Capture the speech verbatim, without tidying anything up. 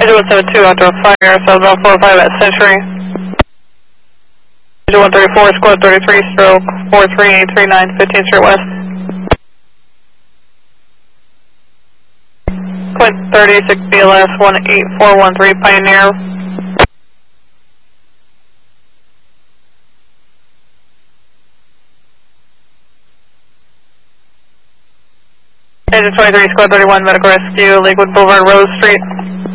Engine one seven two after a fire, southbound four oh five at Century. Engine one thirty-four, squad thirty-three, stroke four three eight three nine, fifteenth Street West. Quint thirty-six B L S one eight four one three, Pioneer. Engine twenty-three, squad thirty-one, medical rescue, Lakewood Boulevard, Rose Street.